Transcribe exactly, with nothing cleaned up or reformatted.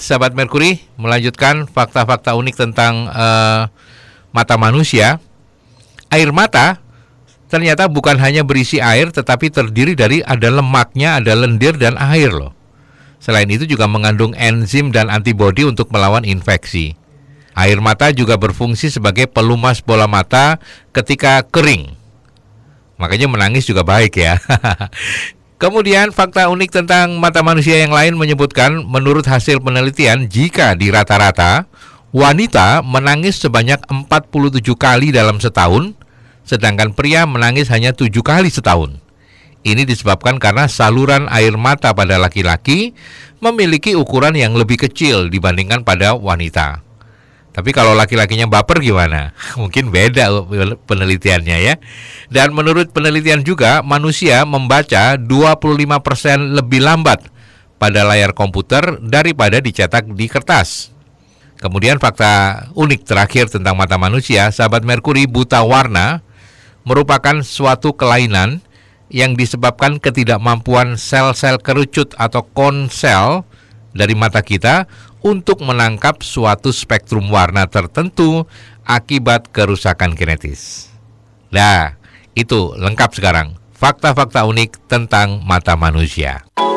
sahabat Merkuri, melanjutkan fakta-fakta unik tentang uh, mata manusia. Air mata ternyata bukan hanya berisi air, tetapi terdiri dari ada lemaknya, ada lendir dan air loh. Selain itu juga mengandung enzim dan antibodi untuk melawan infeksi. Air mata juga berfungsi sebagai pelumas bola mata ketika kering. Makanya menangis juga baik ya. Kemudian fakta unik tentang mata manusia yang lain menyebutkan, menurut hasil penelitian, jika di rata-rata wanita menangis sebanyak empat puluh tujuh kali dalam setahun, sedangkan pria menangis hanya tujuh kali setahun. Ini disebabkan karena saluran air mata pada laki-laki memiliki ukuran yang lebih kecil dibandingkan pada wanita. Tapi kalau laki-lakinya baper gimana? Mungkin beda penelitiannya ya. Dan menurut penelitian juga, manusia membaca dua puluh lima persen lebih lambat pada layar komputer daripada dicetak di kertas. Kemudian fakta unik terakhir tentang mata manusia, sahabat Merkuri, buta warna merupakan suatu kelainan yang disebabkan ketidakmampuan sel-sel kerucut atau konsel dari mata kita untuk menangkap suatu spektrum warna tertentu akibat kerusakan genetis. Nah, itu lengkap sekarang fakta-fakta unik tentang mata manusia.